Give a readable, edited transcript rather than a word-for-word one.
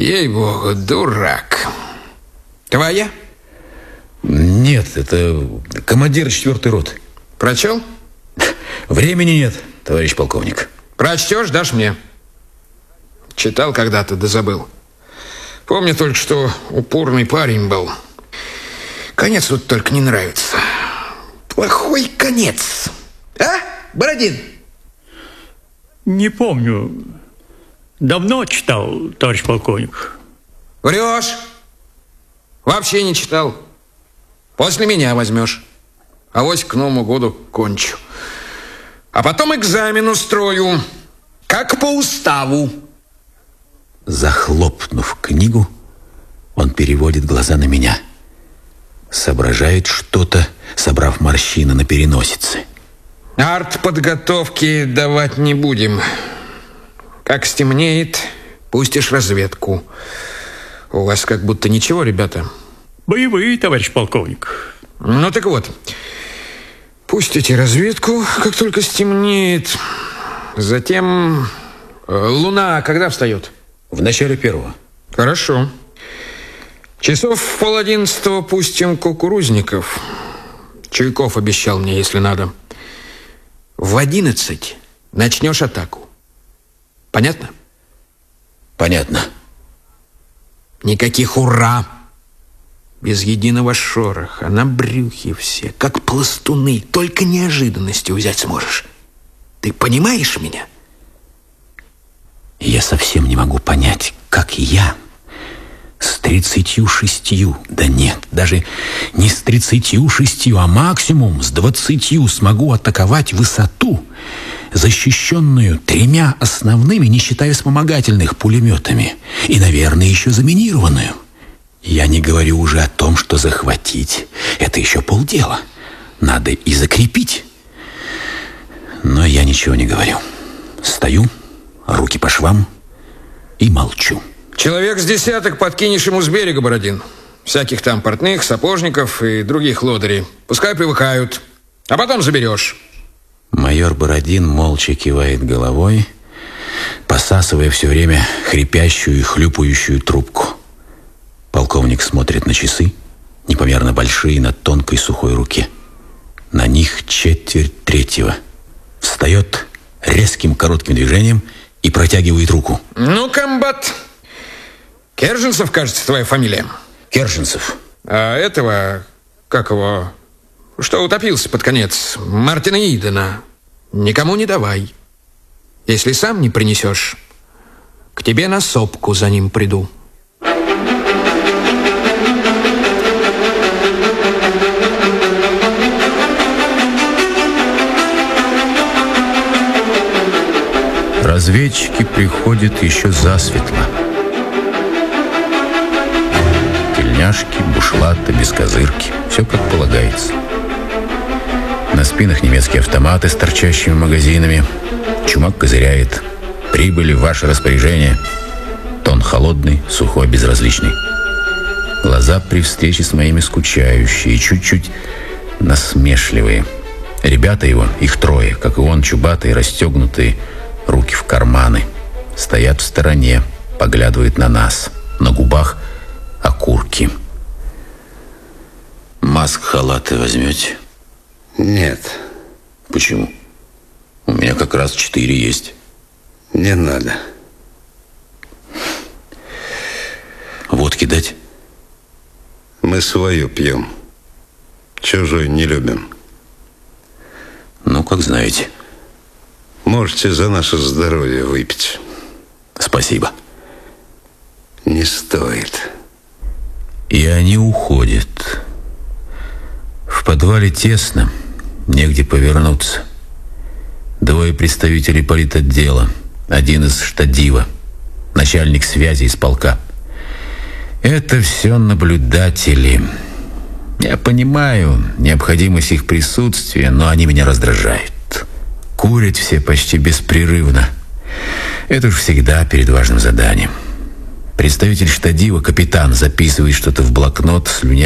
Ей-богу, дурак. Твоя? Нет, это командир 4-й роты. Прочел? Времени нет, товарищ полковник. Прочтешь, дашь мне. Читал когда-то, да забыл. Помню только, что упорный парень был. Конец вот только не нравится. Плохой конец. А, Бородин? Не помню. Давно читал, товарищ полковник. Врешь. Вообще не читал. После меня возьмешь. Авось к Новому году кончу. А потом экзамен устрою. Как по уставу. Захлопнув книгу, он переводит глаза на меня. Соображает что-то, собрав морщины на переносице. Артподготовки давать не будем. Как стемнеет, пустишь разведку. У вас как будто ничего, ребята. Боевые, товарищ полковник. Ну так вот, пустите разведку, как только стемнеет. Затем луна когда встает? В начале 1-го. Хорошо. Часов в 10:30 пустим кукурузников. Чуйков обещал мне, если надо. В 11 начнешь атаку. Понятно? Понятно. Никаких «ура». Без единого шороха. На брюхе все, как пластуны. Только неожиданностью взять сможешь. Ты понимаешь меня? Я совсем не могу понять, как я с 36, да нет, даже не с 36, а максимум с 20 смогу атаковать высоту, защищенную 3 основными, не считая вспомогательных, пулеметами, и, наверное, еще заминированную. Я не говорю уже о том, что захватить — это еще полдела. Надо и закрепить. Но я ничего не говорю. Стою, руки по швам и молчу. Человек с десяток подкинешь ему с берега, Бородин. Всяких там портных, сапожников и других лодырей. Пускай привыкают. А потом заберешь. Майор Бородин молча кивает головой, посасывая все время хрипящую и хлюпающую трубку. Полковник смотрит на часы, непомерно большие, на тонкой сухой руке. На них 2:45. Встает резким коротким движением и протягивает руку. Ну, комбат. Керженцев, кажется, твоя фамилия. Керженцев. А этого, как его, что утопился под конец, Мартина Идена, никому не давай. Если сам не принесешь, к тебе на сопку за ним приду. Разведчики приходят еще засветло. Тельняшки, бушлаты, бескозырки. Все как полагается. На спинах немецкие автоматы с торчащими магазинами. Чумак козыряет. Прибыли в ваше распоряжение. Тон холодный, сухой, безразличный. Глаза при встрече с моими скучающие, чуть-чуть насмешливые. Ребята его, их 3, как и он, чубатые, расстегнутые, руки в карманы. Стоят в стороне, поглядывают на нас. На губах окурки. Маск-халаты возьмете? Нет. Почему? У меня как раз 4 есть. Не надо. Водки дать? Мы свою пьем. Чужой не любим. Ну, как знаете. Можете за наше здоровье выпить. Спасибо. Не стоит. И они уходят. В подвале тесно, негде повернуться. 2 представителей политотдела, 1 из штадива, начальник связи из полка. Это все наблюдатели. Я понимаю необходимость их присутствия, но они меня раздражают. Курят все почти беспрерывно. Это уж всегда перед важным заданием. Представитель штадива, капитан, записывает что-то в блокнот, слюня